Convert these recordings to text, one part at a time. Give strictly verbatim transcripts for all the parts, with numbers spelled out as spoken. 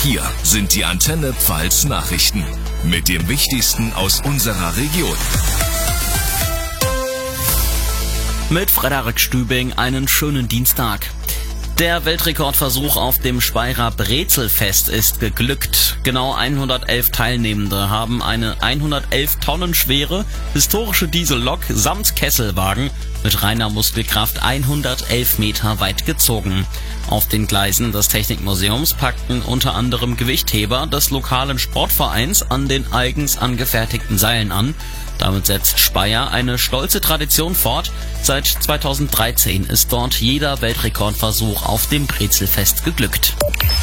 Hier sind die Antenne Pfalz Nachrichten mit dem Wichtigsten aus unserer Region. Mit Frederik Stübing einen schönen Dienstag. Der Weltrekordversuch auf dem Speyerer Brezelfest ist geglückt. Genau hundertelf Teilnehmende haben eine hundertelf Tonnen schwere historische Diesellok samt Kesselwagen mit reiner Muskelkraft hundertelf Meter weit gezogen. Auf den Gleisen des Technikmuseums packten unter anderem Gewichtheber des lokalen Sportvereins an den eigens angefertigten Seilen an. Damit setzt Speyer eine stolze Tradition fort. Seit zweitausenddreizehn ist dort jeder Weltrekordversuch auf dem Brezelfest geglückt.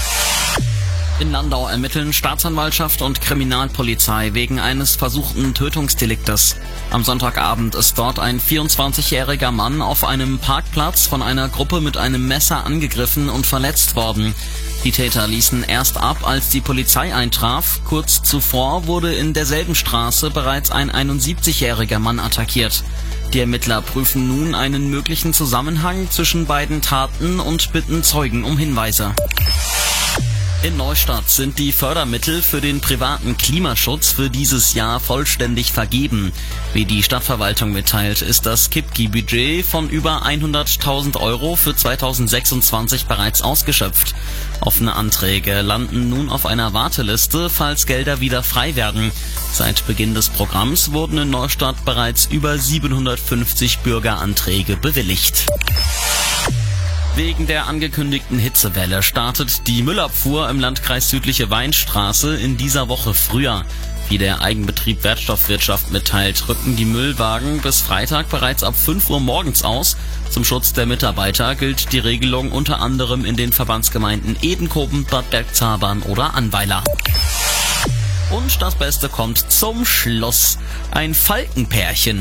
In Landau ermitteln Staatsanwaltschaft und Kriminalpolizei wegen eines versuchten Tötungsdeliktes. Am Sonntagabend ist dort ein vierundzwanzigjähriger Mann auf einem Parkplatz von einer Gruppe mit einem Messer angegriffen und verletzt worden. Die Täter ließen erst ab, als die Polizei eintraf. Kurz zuvor wurde in derselben Straße bereits ein einundsiebzigjähriger Mann attackiert. Die Ermittler prüfen nun einen möglichen Zusammenhang zwischen beiden Taten und bitten Zeugen um Hinweise. In Neustadt sind die Fördermittel für den privaten Klimaschutz für dieses Jahr vollständig vergeben. Wie die Stadtverwaltung mitteilt, ist das K I P G-Budget von über hunderttausend Euro für zweitausendsechsundzwanzig bereits ausgeschöpft. Offene Anträge landen nun auf einer Warteliste, falls Gelder wieder frei werden. Seit Beginn des Programms wurden in Neustadt bereits über siebenhundertfünfzig Bürgeranträge bewilligt. Wegen der angekündigten Hitzewelle startet die Müllabfuhr im Landkreis Südliche Weinstraße in dieser Woche früher. Wie der Eigenbetrieb Wertstoffwirtschaft mitteilt, rücken die Müllwagen bis Freitag bereits ab fünf Uhr morgens aus. Zum Schutz der Mitarbeiter gilt die Regelung unter anderem in den Verbandsgemeinden Edenkoben, Bad Bergzabern oder Annweiler. Und das Beste kommt zum Schluss. Ein Falkenpärchen